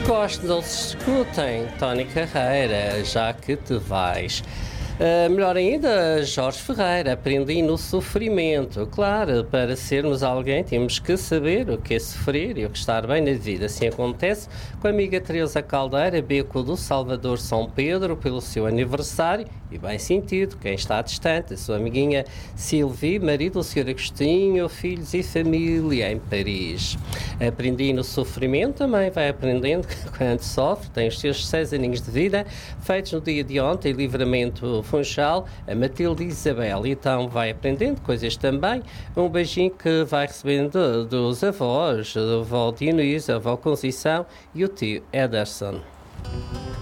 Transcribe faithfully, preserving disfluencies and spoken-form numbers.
Gosto, não se escutem, Tony Carreira, já que te vais. Uh, melhor ainda, Jorge Ferreira, aprendi no sofrimento. Claro, para sermos alguém temos que saber o que é sofrer e o que estar bem na vida. Assim acontece com a amiga Teresa Caldeira, beco do Salvador São Pedro, pelo seu aniversário, e bem sentido, quem está distante, a sua amiguinha Silvia, marido do senhor Agostinho, filhos e família em Paris. Aprendi no sofrimento, também vai aprendendo quando sofre, tem os seus seis aninhos de vida, feitos no dia de ontem, livramento Funchal, a Matilde Isabel, então vai aprendendo coisas também. Um beijinho que vai recebendo dos avós, a avó Dionísio, a avó Conceição e o tio Ederson.